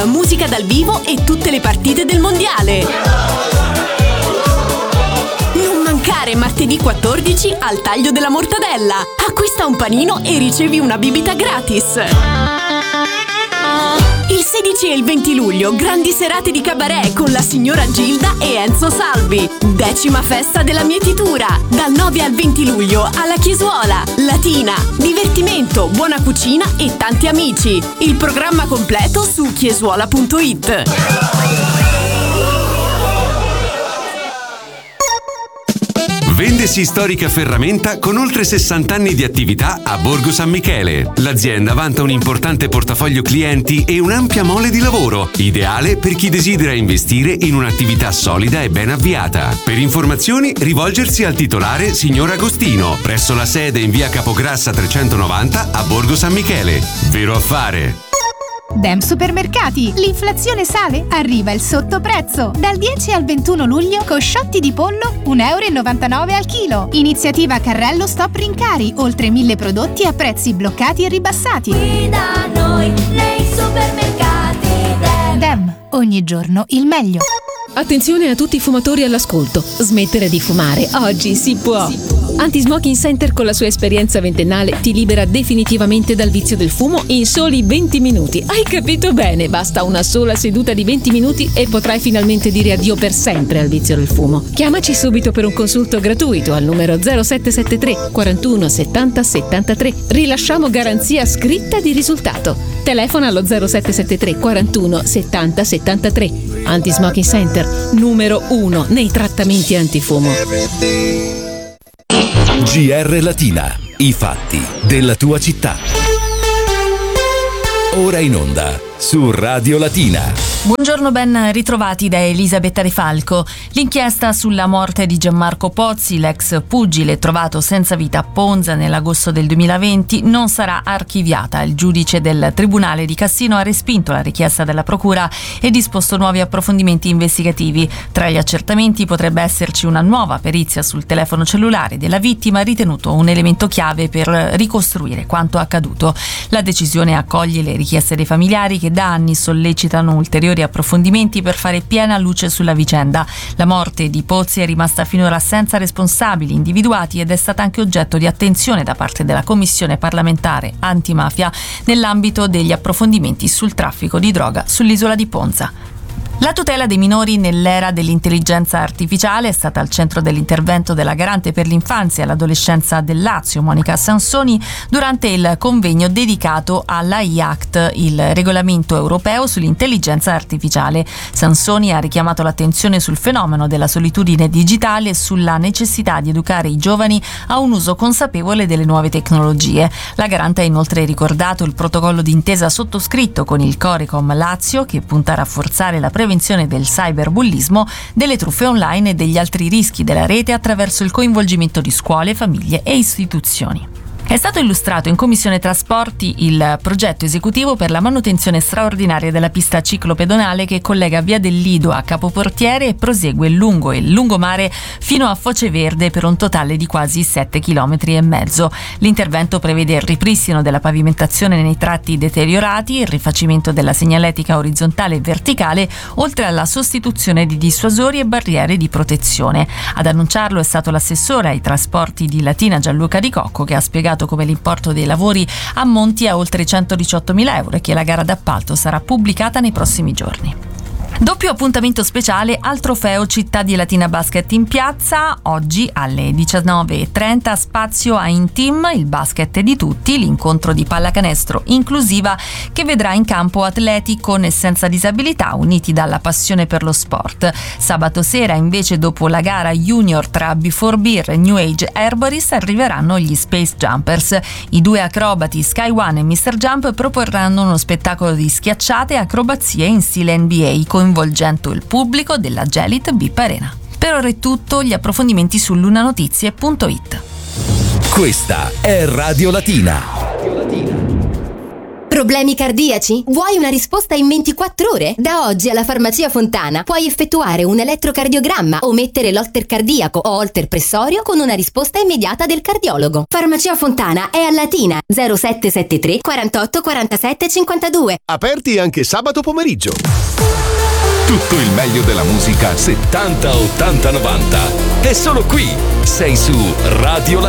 Musica dal vivo e tutte le partite del mondiale. Non mancare martedì 14 al taglio della mortadella. Acquista un panino e ricevi una bibita gratis. Il 16 e il 20 luglio, grandi serate di cabaret con la signora Gilda e Enzo Salvi. 10ª festa della mietitura, dal 9 al 20 luglio alla Chiesuola. Latina, divertimento, buona cucina e tanti amici. Il programma completo su chiesuola.it. Vendesi Storica Ferramenta con oltre 60 anni di attività a Borgo San Michele. L'azienda vanta un importante portafoglio clienti e un'ampia mole di lavoro, ideale per chi desidera investire in un'attività solida e ben avviata. Per informazioni rivolgersi al titolare signor Agostino, presso la sede in via Capograssa 390 a Borgo San Michele. Vero affare! Dem Supermercati, l'inflazione sale? Arriva il sottoprezzo! Dal 10 al 21 luglio, cosciotti di pollo 1,99 € al chilo. Iniziativa Carrello Stop Rincari, oltre 1000 prodotti a prezzi bloccati e ribassati. Qui da noi, nei supermercati Dem, ogni giorno il meglio. Attenzione a tutti i fumatori all'ascolto. Smettere di fumare oggi si può. Anti-Smoking Center con la sua esperienza ventennale ti libera definitivamente dal vizio del fumo in soli 20 minuti. Hai capito bene? Basta una sola seduta di 20 minuti e potrai finalmente dire addio per sempre al vizio del fumo. Chiamaci subito per un consulto gratuito al numero 0773 41 70 73. Rilasciamo garanzia scritta di risultato. Telefona allo 0773 41 70 73. Anti-Smoking Center, numero 1 nei trattamenti antifumo. GR Latina, i fatti della tua città. Ora in onda su Radio Latina. Buongiorno, ben ritrovati da Elisabetta De Falco. L'inchiesta sulla morte di Gianmarco Pozzi, l'ex pugile trovato senza vita a Ponza nell'agosto del 2020, non sarà archiviata. Il giudice del Tribunale di Cassino ha respinto la richiesta della Procura e disposto nuovi approfondimenti investigativi. Tra gli accertamenti potrebbe esserci una nuova perizia sul telefono cellulare della vittima, ritenuto un elemento chiave per ricostruire quanto accaduto. La decisione accoglie le richieste dei familiari che da anni sollecitano ulteriori approfondimenti per fare piena luce sulla vicenda. La morte di Pozzi è rimasta finora senza responsabili individuati ed è stata anche oggetto di attenzione da parte della Commissione parlamentare antimafia nell'ambito degli approfondimenti sul traffico di droga sull'isola di Ponza. La tutela dei minori nell'era dell'intelligenza artificiale è stata al centro dell'intervento della Garante per l'infanzia e l'adolescenza del Lazio, Monica Sansoni, durante il convegno dedicato all'AI Act, il regolamento europeo sull'intelligenza artificiale. Sansoni ha richiamato l'attenzione sul fenomeno della solitudine digitale e sulla necessità di educare i giovani a un uso consapevole delle nuove tecnologie. La Garante ha inoltre ricordato il protocollo d'intesa sottoscritto con il Corecom Lazio, che punta a rafforzare la prevenzione del cyberbullismo, delle truffe online e degli altri rischi della rete attraverso il coinvolgimento di scuole, famiglie e istituzioni. È stato illustrato in Commissione Trasporti il progetto esecutivo per la manutenzione straordinaria della pista ciclopedonale che collega Via del Lido a Capoportiere e prosegue lungo il lungomare fino a Foce Verde per un totale di quasi 7,5 km. L'intervento prevede il ripristino della pavimentazione nei tratti deteriorati, il rifacimento della segnaletica orizzontale e verticale, oltre alla sostituzione di dissuasori e barriere di protezione. Ad annunciarlo è stato l'assessore ai trasporti di Latina Gianluca Di Cocco, che ha spiegato come l'importo dei lavori ammonti a oltre 118.000 euro e che la gara d'appalto sarà pubblicata nei prossimi giorni. Doppio appuntamento speciale al trofeo Città di Latina Basket in piazza. Oggi alle 19:30 spazio a In Team, il basket di tutti, l'incontro di pallacanestro inclusiva che vedrà in campo atleti con e senza disabilità uniti dalla passione per lo sport. Sabato sera invece, dopo la gara junior tra Before Beer e New Age Herboris, arriveranno gli Space Jumpers. I due acrobati Sky One e Mr. Jump proporranno uno spettacolo di schiacciate e acrobazie in stile NBA coinvolgendo il pubblico della Gelit Bip Arena. Per ora è tutto, gli approfondimenti su lunanotizie.it. Questa è Radio Latina. Problemi cardiaci? Vuoi una risposta in 24 ore? Da oggi alla Farmacia Fontana puoi effettuare un elettrocardiogramma o mettere l'holter cardiaco o holter pressorio con una risposta immediata del cardiologo. Farmacia Fontana è a Latina 0773 48 47 52. Aperti anche sabato pomeriggio. Tutto il meglio della musica 70, 80, 90. È solo qui. Sei su Radio Latina.